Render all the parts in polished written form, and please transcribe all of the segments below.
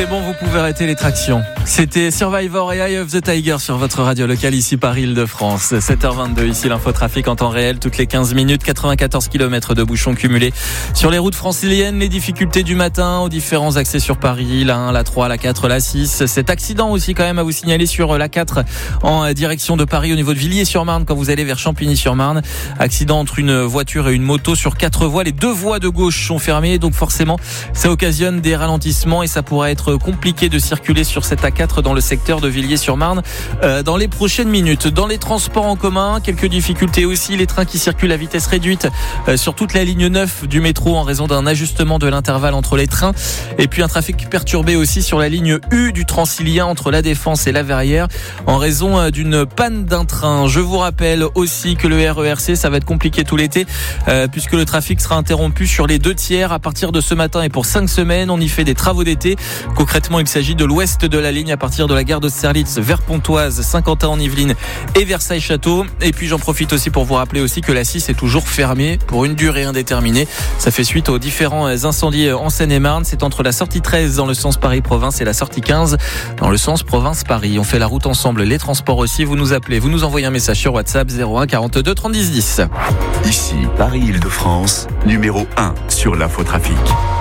C'est bon, vous pouvez arrêter les tractions. C'était Survivor et Eye of the Tiger sur votre radio locale ici Paris-Île-de-France. 7h22 ici l'infotrafic en temps réel toutes les 15 minutes, 94 km de bouchons cumulés sur les routes franciliennes, les difficultés du matin aux différents accès sur Paris, la 1, la 3, la 4, la 6. Cet accident aussi quand même à vous signaler sur la 4 en direction de Paris au niveau de Villiers-sur-Marne quand vous allez vers Champigny-sur-Marne. Accident entre une voiture et une moto sur 4 voies. Les 2 voies de gauche sont fermées donc forcément ça occasionne des ralentissements et ça pourrait être compliqué de circuler sur cette A4 dans le secteur de Villiers-sur-Marne dans les prochaines minutes. Dans les transports en commun, quelques difficultés aussi. Les trains qui circulent à vitesse réduite sur toute la ligne 9 du métro en raison d'un ajustement de l'intervalle entre les trains. Et puis un trafic perturbé aussi sur la ligne U du Transilien entre la Défense et la Verrière en raison d'une panne d'un train. Je vous rappelle aussi que le RERC, ça va être compliqué tout l'été puisque le trafic sera interrompu sur les 2 tiers à partir de ce matin et pour 5 semaines. On y fait des travaux d'été. Concrètement, il s'agit de l'ouest de la ligne à partir de la gare d'Austerlitz vers Pontoise, Saint-Quentin en Yvelines et Versailles-Château. Et puis j'en profite aussi pour vous rappeler aussi que la 6 est toujours fermée pour une durée indéterminée. Ça fait suite aux différents incendies en Seine-et-Marne. C'est entre la sortie 13 dans le sens Paris-Province et la sortie 15 dans le sens Province-Paris. On fait la route ensemble, les transports aussi. Vous nous appelez, vous nous envoyez un message sur WhatsApp 01 42 30 10 10. Ici Paris-Île-de-France, numéro 1 sur l'infotrafic.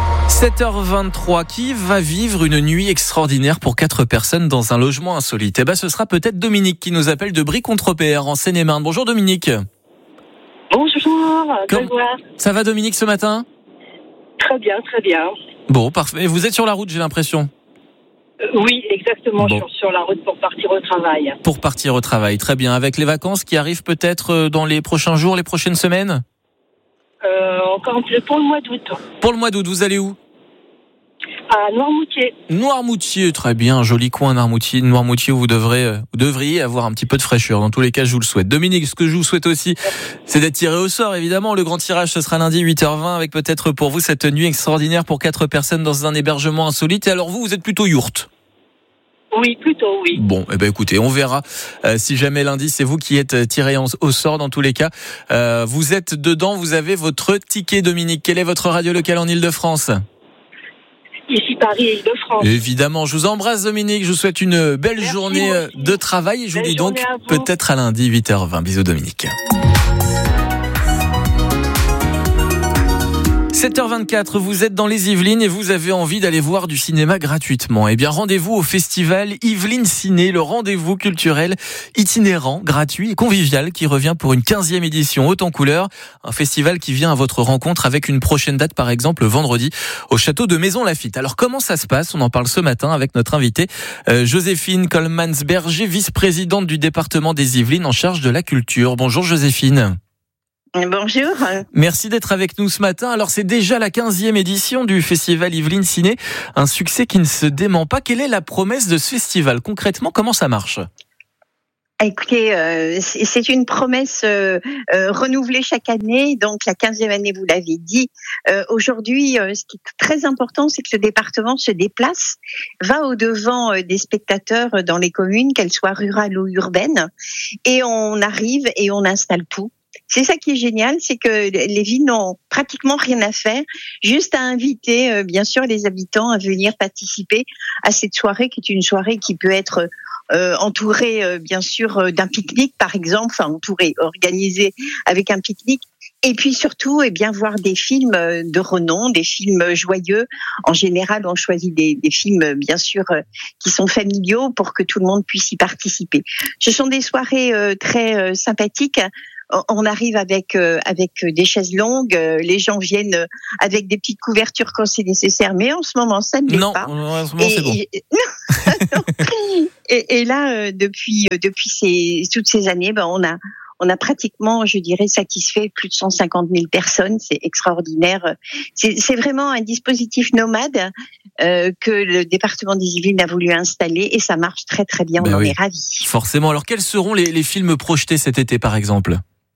7h23, qui va vivre une nuit extraordinaire pour 4 personnes dans un logement insolite? Eh ben, ce sera peut-être Dominique qui nous appelle de Brie-contre-Père en Seine-et-Marne. Bonjour Dominique. Bonjour, Grégoire. Ça va Dominique ce matin? Très bien, très bien. Bon, parfait. Vous êtes sur la route, j'ai l'impression. Oui, exactement, bon. Je suis sur la route pour partir au travail. Pour partir au travail, très bien. Avec les vacances qui arrivent peut-être dans les prochains jours, les prochaines semaines? Encore pour le mois d'août. Pour le mois d'août, vous allez où? À Noirmoutier. Noirmoutier, très bien, joli coin Noirmoutier où vous devriez avoir un petit peu de fraîcheur. Dans tous les cas, je vous le souhaite. Dominique, ce que je vous souhaite aussi, c'est d'être tiré au sort, évidemment. Le grand tirage, ce sera lundi 8h20 avec peut-être pour vous cette nuit extraordinaire pour 4 personnes dans un hébergement insolite. Et alors vous êtes plutôt yourte? Oui, plutôt, oui. Bon, eh ben écoutez, on verra si jamais lundi c'est vous qui êtes tiré au sort. Dans tous les cas, vous êtes dedans, vous avez votre ticket, Dominique. Quelle est votre radio locale en Île-de-France? Ici Paris et Île-de-France. Évidemment, je vous embrasse Dominique, je vous souhaite une belle journée de travail et je vous dis donc peut-être à lundi 8h20. Bisous Dominique. 7h24, vous êtes dans les Yvelines et vous avez envie d'aller voir du cinéma gratuitement. Eh bien, rendez-vous au festival Yvelines Ciné, le rendez-vous culturel itinérant, gratuit et convivial qui revient pour une 15e édition haute en couleurs. Un festival qui vient à votre rencontre avec une prochaine date, par exemple, vendredi, au château de Maisons-Laffitte. Alors, comment ça se passe? On en parle ce matin avec notre invitée, Joséphine Coleman-Berger, vice-présidente du département des Yvelines en charge de la culture. Bonjour Joséphine. Bonjour. Merci d'être avec nous ce matin. Alors c'est déjà la 15e édition du festival Yvelines Ciné, un succès qui ne se dément pas. Quelle est la promesse de ce festival? Concrètement, comment ça marche? Écoutez, c'est une promesse renouvelée chaque année, donc la 15e année, vous l'avez dit. Aujourd'hui, ce qui est très important, c'est que le département se déplace, va au-devant des spectateurs dans les communes, qu'elles soient rurales ou urbaines, et on arrive et on installe tout. C'est ça qui est génial, c'est que les villes n'ont pratiquement rien à faire, juste à inviter, bien sûr, les habitants à venir participer à cette soirée, qui est une soirée qui peut être entourée, bien sûr, d'un pique-nique, par exemple, enfin entourée, organisée avec un pique-nique. Et puis surtout, eh bien, voir des films de renom, des films joyeux. En général, on choisit des films, bien sûr, qui sont familiaux pour que tout le monde puisse y participer. Ce sont des soirées très sympathiques. On arrive avec des chaises longues, les gens viennent avec des petites couvertures quand c'est nécessaire, mais en ce moment ça ne l'est pas. Non, en ce moment c'est bon. Et là, depuis toutes ces années, on a pratiquement, je dirais, satisfait plus de 150 000 personnes. C'est extraordinaire. C'est vraiment un dispositif nomade que le département des Yvelines a voulu installer et ça marche très très bien. On en est ravis. Forcément. Alors quels seront les films projetés cet été, par exemple?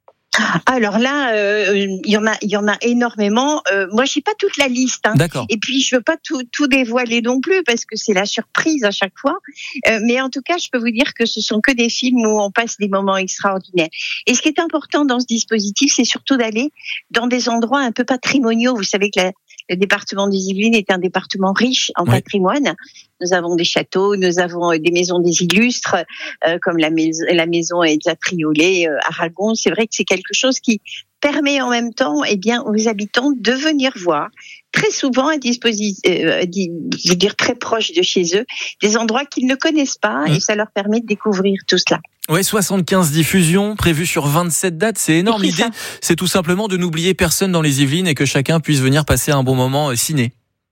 Alors là, il y en a énormément. Moi, j'ai pas toute la liste. D'accord. Et puis, je veux pas tout dévoiler non plus parce que c'est la surprise à chaque fois. Mais en tout cas, je peux vous dire que ce sont que des films où on passe des moments extraordinaires. Et ce qui est important dans ce dispositif, c'est surtout d'aller dans des endroits un peu patrimoniaux. Vous savez que Le département des Yvelines est un département riche en patrimoine. Nous avons des châteaux, nous avons des maisons des illustres, comme la maison Elsa Triolet, Aragon. C'est vrai que c'est quelque chose qui permet en même temps, aux habitants de venir voir, très souvent à disposition, je veux dire très proche de chez eux, des endroits qu'ils ne connaissent pas, et ça leur permet de découvrir tout cela. Ouais, 75 diffusions prévues sur 27 dates, c'est énorme. L'idée, c'est tout simplement de n'oublier personne dans les Yvelines et que chacun puisse venir passer un bon moment ciné.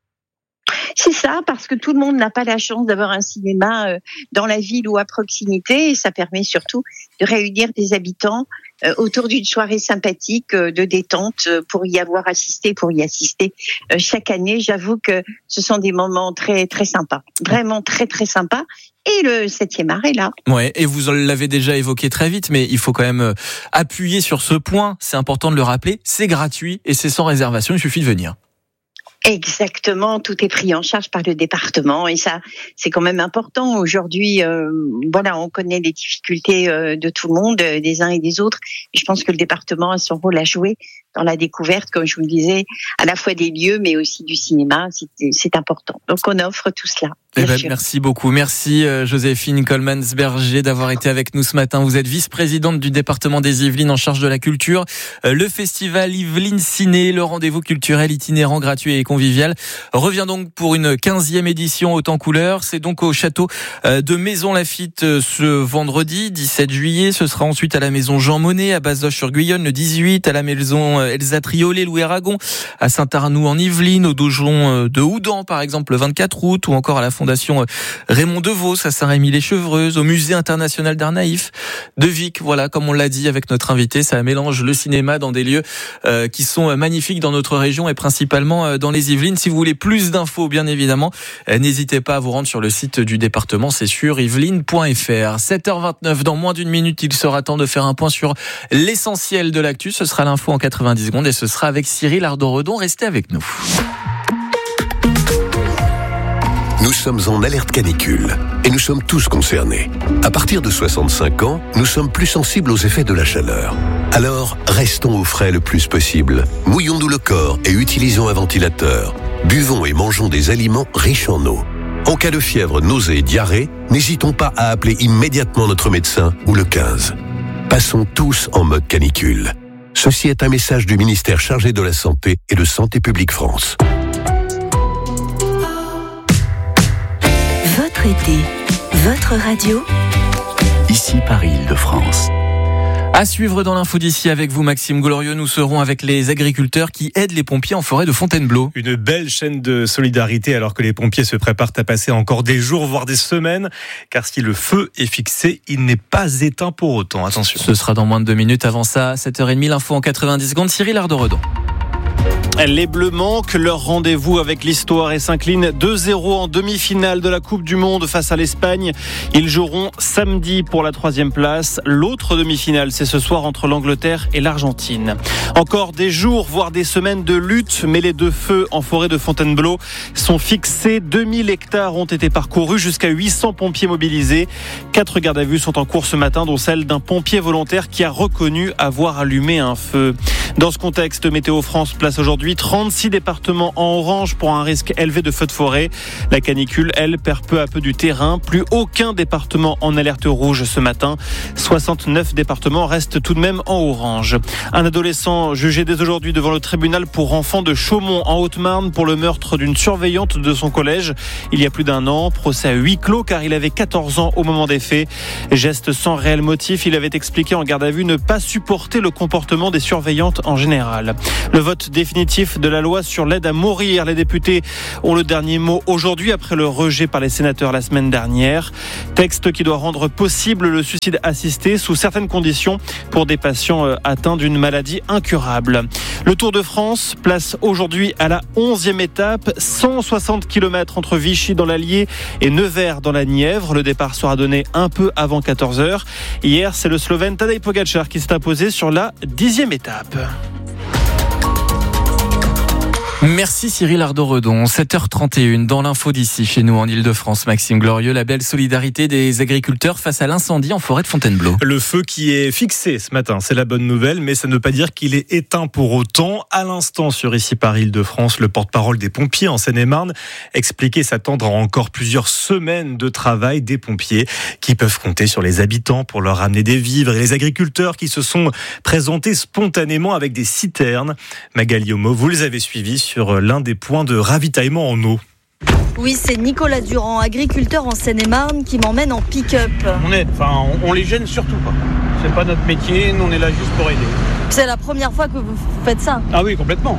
C'est ça, parce que tout le monde n'a pas la chance d'avoir un cinéma dans la ville ou à proximité, et ça permet surtout de réunir des habitants autour d'une soirée sympathique de détente pour y assister chaque année. J'avoue que ce sont des moments très très sympas, vraiment très très sympas. Et le 7e art est là. Ouais, et vous l'avez déjà évoqué très vite, mais il faut quand même appuyer sur ce point. C'est important de le rappeler. C'est gratuit et c'est sans réservation. Il suffit de venir. Exactement, tout est pris en charge par le département et ça, c'est quand même important. Aujourd'hui, on connaît les difficultés de tout le monde, des uns et des autres. Et je pense que le département a son rôle à jouer dans la découverte, comme je vous le disais, à la fois des lieux, mais aussi du cinéma. C'est important. Donc, on offre tout cela. Merci beaucoup. Merci Joséphine Coleman-Berger d'avoir été avec nous ce matin. Vous êtes vice-présidente du département des Yvelines en charge de la culture. Le festival Yvelines Ciné, le rendez-vous culturel itinérant, gratuit et convivial, revient donc pour une 15e édition haute en couleurs. C'est donc au château de Maisons-Laffitte ce vendredi 17 juillet. Ce sera ensuite à la maison Jean Monnet à Bazoches-sur-Guyonne le 18, à la maison Elsa Triolet, Louis Aragon, à Saint-Arnoux en Yvelines, au donjon de Houdan par exemple le 24 août, ou encore à la Fondation Raymond Devos à Saint-Rémy-les-Chevreuses, au Musée international d'art naïf de Vic. Voilà, comme on l'a dit avec notre invité, ça mélange le cinéma dans des lieux qui sont magnifiques dans notre région et principalement dans les Yvelines. Si vous voulez plus d'infos, bien évidemment, n'hésitez pas à vous rendre sur le site du département, c'est sur yvelines.fr. 7h29, dans moins d'une minute, il sera temps de faire un point sur l'essentiel de l'actu. Ce sera l'info en 90 secondes et ce sera avec Cyril Ardoredon. Restez avec nous. Nous sommes en alerte canicule et nous sommes tous concernés. À partir de 65 ans, nous sommes plus sensibles aux effets de la chaleur. Alors, restons au frais le plus possible. Mouillons-nous le corps et utilisons un ventilateur. Buvons et mangeons des aliments riches en eau. En cas de fièvre, nausées et diarrhée, n'hésitons pas à appeler immédiatement notre médecin ou le 15. Passons tous en mode canicule. Ceci est un message du ministère chargé de la Santé et de Santé publique France. Votre été, votre radio. Ici Paris-Île-de-France. À suivre dans l'info d'ici avec vous, Maxime Glorieux. Nous serons avec les agriculteurs qui aident les pompiers en forêt de Fontainebleau. Une belle chaîne de solidarité alors que les pompiers se préparent à passer encore des jours, voire des semaines. Car si le feu est fixé, il n'est pas éteint pour autant. Attention. Ce sera dans moins de 2 minutes. Avant ça, 7h30, l'info en 90 secondes. Cyril Ardoredon. Les Bleus manquent leur rendez-vous avec l'histoire et s'inclinent 2-0 en demi-finale de la Coupe du Monde face à l'Espagne. Ils joueront samedi pour la 3e place. L'autre demi-finale, c'est ce soir entre l'Angleterre et l'Argentine. Encore des jours, voire des semaines de lutte, mais les 2 feux en forêt de Fontainebleau sont fixés. 2000 hectares ont été parcourus, jusqu'à 800 pompiers mobilisés. 4 gardes à vue sont en cours ce matin, dont celle d'un pompier volontaire qui a reconnu avoir allumé un feu. Dans ce contexte, Météo France place aujourd'hui 36 départements en orange pour un risque élevé de feux de forêt. La canicule, elle, perd peu à peu du terrain. Plus aucun département en alerte rouge ce matin. 69 départements restent tout de même en orange. Un adolescent jugé dès aujourd'hui devant le tribunal pour enfants de Chaumont en Haute-Marne pour le meurtre d'une surveillante de son collège il y a plus d'1 an. Procès à huis clos car il avait 14 ans au moment des faits. Geste sans réel motif, il avait expliqué en garde à vue ne pas supporter le comportement des surveillantes en général. Le vote définitif de la loi sur l'aide à mourir. Les députés ont le dernier mot aujourd'hui après le rejet par les sénateurs la semaine dernière. Texte qui doit rendre possible le suicide assisté sous certaines conditions pour des patients atteints d'une maladie incurable. Le Tour de France place aujourd'hui à la 11e étape, 160 km entre Vichy dans l'Allier et Nevers dans la Nièvre. Le départ sera donné un peu avant 14h. Hier, c'est le Slovène Tadej Pogačar qui s'est imposé sur la 10e étape. Merci Cyril Ardo-Redon. 7h31 dans l'info d'ici chez nous en Ile-de-France. Maxime Glorieux, la belle solidarité des agriculteurs face à l'incendie en forêt de Fontainebleau. Le feu qui est fixé ce matin, c'est la bonne nouvelle, mais ça ne veut pas dire qu'il est éteint pour autant. À l'instant sur Ici Paris Ile-de-France, le porte-parole des pompiers en Seine-et-Marne expliquait s'attendre à encore plusieurs semaines de travail des pompiers qui peuvent compter sur les habitants pour leur amener des vivres et les agriculteurs qui se sont présentés spontanément avec des citernes. Magali Homo, vous les avez suivis sur l'un des points de ravitaillement en eau. Oui, c'est Nicolas Durand, agriculteur en Seine-et-Marne, qui m'emmène en pick-up. On les gêne surtout pas. C'est pas notre métier, nous on est là juste pour aider. C'est la première fois que vous faites ça? Ah oui, complètement.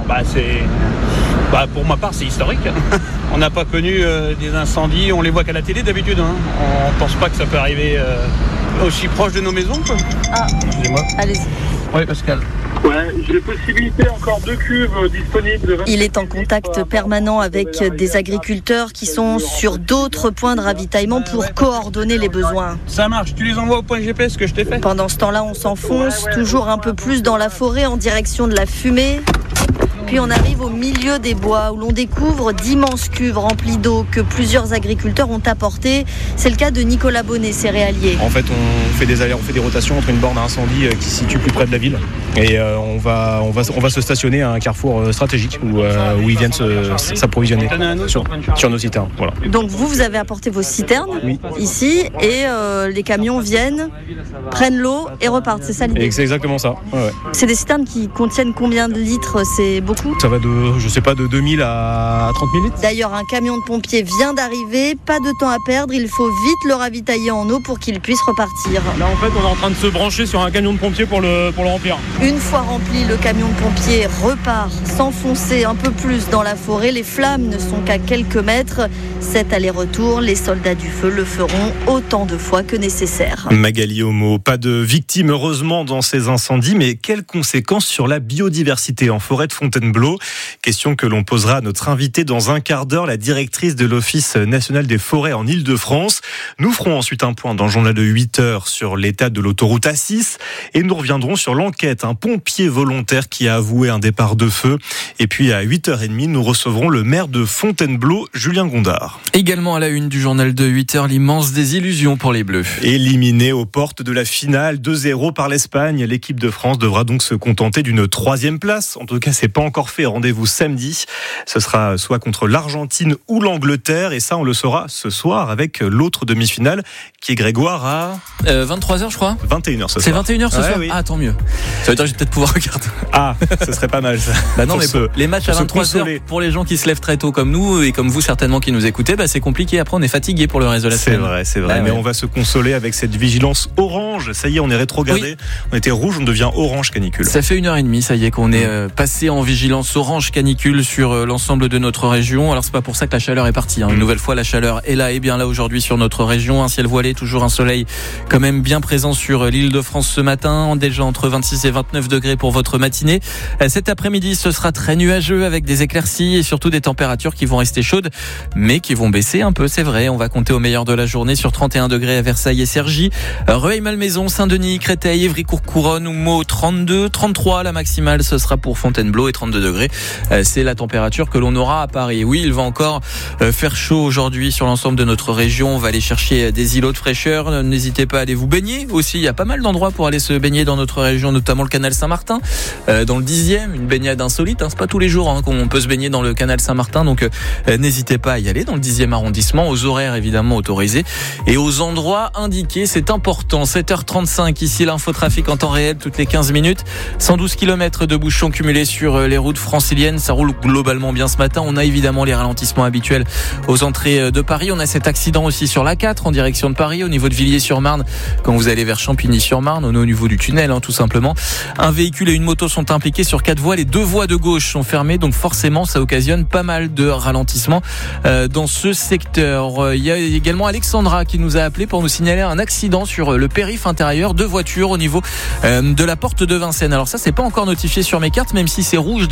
Pour ma part, c'est historique. On n'a pas connu des incendies, on les voit qu'à la télé d'habitude. On pense pas que ça peut arriver aussi proche de nos maisons, quoi. Ah, excusez-moi. Allez-y. Oui, Pascal. Ouais, j'ai possibilité encore 2 cuves disponibles. Il est en contact permanent avec des agriculteurs qui sont sur d'autres points de ravitaillement pour coordonner les besoins. Ça marche, tu les envoies au point GPS que je t'ai fait. Pendant ce temps-là, on s'enfonce toujours un peu plus dans la forêt en direction de la fumée. Puis on arrive au milieu des bois où l'on découvre d'immenses cuves remplies d'eau que plusieurs agriculteurs ont apportées. C'est le cas de Nicolas Bonnet, céréalier. En fait, on fait des rotations entre une borne à incendie qui se situe plus près de la ville et on va se stationner à un carrefour stratégique où ils viennent s'approvisionner sur nos citernes. Voilà. Donc vous avez apporté vos citernes ici et les camions viennent, prennent l'eau et repartent. C'est ça l'idée? C'est exactement ça. Ouais. C'est des citernes qui contiennent combien de litres? C'est beaucoup? Ça va de 2000 à 30 000 litres. D'ailleurs, un camion de pompiers vient d'arriver. Pas de temps à perdre. Il faut vite le ravitailler en eau pour qu'il puisse repartir. Là, en fait, on est en train de se brancher sur un camion de pompiers pour le remplir. Une fois rempli, le camion de pompiers repart s'enfoncer un peu plus dans la forêt. Les flammes ne sont qu'à quelques mètres. Cet aller-retour, les soldats du feu le feront autant de fois que nécessaire. Magali Homo, pas de victimes heureusement dans ces incendies, mais quelles conséquences sur la biodiversité en forêt de Fontainebleau? Question que l'on posera à notre invitée dans un quart d'heure, la directrice de l'Office national des forêts en Ile-de-France. Nous ferons ensuite un point dans le journal de 8h sur l'état de l'autoroute A6 et nous reviendrons sur l'enquête, un pompier volontaire qui a avoué un départ de feu. Et puis à 8h30, nous recevrons le maire de Fontainebleau, Julien Gondard. Également à la une du journal de 8h, l'immense désillusion pour les Bleus. Éliminée aux portes de la finale 2-0 par l'Espagne, l'équipe de France devra donc se contenter d'une 3e place. En tout cas, c'est pas encore fait. Rendez-vous samedi. Ce sera soit contre l'Argentine ou l'Angleterre. Et ça, on le saura ce soir avec l'autre demi-finale qui est Grégoire à 23h, je crois. 21h ce soir. C'est 21h ce soir. Oui. Ah, tant mieux. Ça veut dire que je vais peut-être pouvoir regarder. Ah, ce serait pas mal ça. Bah non, mais les matchs à 23h pour les gens qui se lèvent très tôt comme nous et comme vous certainement qui nous écoutez, c'est compliqué. Après, on est fatigué pour le reste de la semaine. C'est vrai. Mais on va se consoler avec cette vigilance orange. Ça y est, on est rétrogradé. Oui. On était rouge, on devient orange canicule. Ça fait 1h30, ça y est, qu'on est passé en vigilance orange canicule sur l'ensemble de notre région. Alors, c'est pas pour ça que la chaleur est partie. Une nouvelle fois, la chaleur est là et bien là aujourd'hui sur notre région. Un ciel voilé, toujours un soleil quand même bien présent sur l'Île-de-France ce matin. Déjà entre 26 et 29 degrés pour votre matinée. Cet après-midi, ce sera très nuageux avec des éclaircies et surtout des températures qui vont rester chaudes, mais qui vont baisser un peu, c'est vrai. On va compter au meilleur de la journée sur 31 degrés à Versailles et Cergy, Rueil-Malmaison, Saint-Denis, Créteil, Évry-Courcouronne ou Meaux, 32, 33 la maximale, ce sera pour Fontainebleau et 32 degrés. C'est la température que l'on aura à Paris. Oui, il va encore faire chaud aujourd'hui sur l'ensemble de notre région. On va aller chercher des îlots de fraîcheur. N'hésitez pas à aller vous baigner aussi. Il y a pas mal d'endroits pour aller se baigner dans notre région, notamment le canal Saint-Martin, dans le 10e, une baignade insolite. C'est pas tous les jours qu'on peut se baigner dans le canal Saint-Martin, donc n'hésitez pas à y aller dans le 10e arrondissement, aux horaires évidemment autorisés et aux endroits indiqués. C'est important. 7h35 ici, l'infotrafic en temps réel toutes les 15 minutes. 112 km de bouchons cumulés sur les routes franciliennes. Ça roule globalement bien ce matin. On a évidemment les ralentissements habituels aux entrées de Paris. On a cet accident aussi sur l'A4 en direction de Paris, au niveau de Villiers-sur-Marne, quand vous allez vers Champigny-sur-Marne. On est au niveau du tunnel, tout simplement. Un véhicule et une moto sont impliqués sur 4 voies. Les 2 voies de gauche sont fermées, donc forcément ça occasionne pas mal de ralentissements dans ce secteur. Il y a également Alexandra qui nous a appelé pour nous signaler un accident sur le périph' intérieur, 2 voitures au niveau de la porte de Vincennes. Alors ça, c'est pas encore notifié sur mes cartes, même si c'est rouge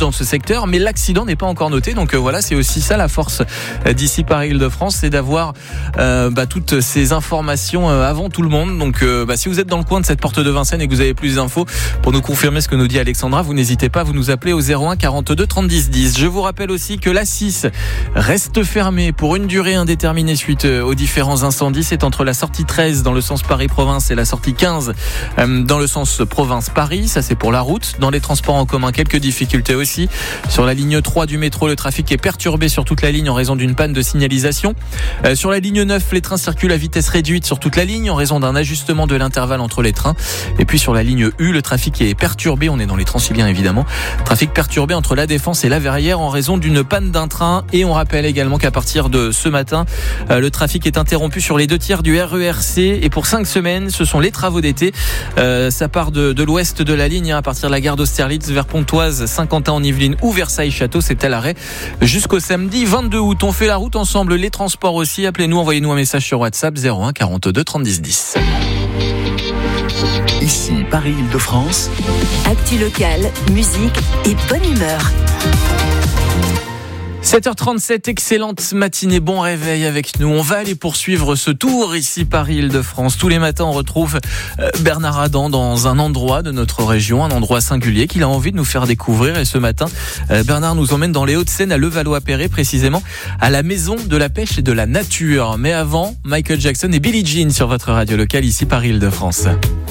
dans ce secteur, mais l'accident n'est pas encore noté. Donc voilà, c'est aussi ça la force d'ici Paris-Île-de-France, c'est d'avoir toutes ces informations avant tout le monde. Donc si vous êtes dans le coin de cette porte de Vincennes et que vous avez plus d'infos pour nous confirmer ce que nous dit Alexandra, vous n'hésitez pas, vous nous appelez au 01 42 30 10 10. Je vous rappelle aussi que l'A6 reste fermée pour une durée indéterminée suite aux différents incendies. C'est entre la sortie 13 dans le sens Paris-Province et la sortie 15 dans le sens Province-Paris. Ça, c'est pour la route. Dans les transports en commun, quelques difficultés aussi. Sur la ligne 3 du métro, le trafic est perturbé sur toute la ligne en raison d'une panne de signalisation. Sur la ligne 9, les trains circulent à vitesse réduite sur toute la ligne en raison d'un ajustement de l'intervalle entre les trains. Et puis sur la ligne U, le trafic est perturbé. On est dans les Transiliens évidemment. Trafic perturbé entre la Défense et la Verrière en raison d'une panne d'un train. Et on rappelle également qu'à partir de ce matin, le trafic est interrompu sur les 2/3 du RERC. Et pour 5 semaines, ce sont les travaux d'été. Ça part de l'ouest de la ligne, à partir de la gare d'Austerlitz vers Pontoise, Saint-Quentin en Yvelines ou Versailles-Château. C'est à l'arrêt jusqu'au samedi 22 août. On fait la route ensemble, les transports aussi. Appelez-nous, envoyez-nous un message sur WhatsApp 01 42 30 10 10. Ici Paris-Île-de-France. Actu locale, musique et bonne humeur. 7h37, excellente matinée, bon réveil avec nous. On va aller poursuivre ce tour ici Paris-Île-de-France. Tous les matins, on retrouve Bernard Adam dans un endroit de notre région, un endroit singulier qu'il a envie de nous faire découvrir. Et ce matin, Bernard nous emmène dans les Hauts-de-Seine, à Levallois-Perret, précisément à la Maison de la Pêche et de la Nature. Mais avant, Michael Jackson et Billie Jean sur votre radio locale ici Paris-Île-de-France.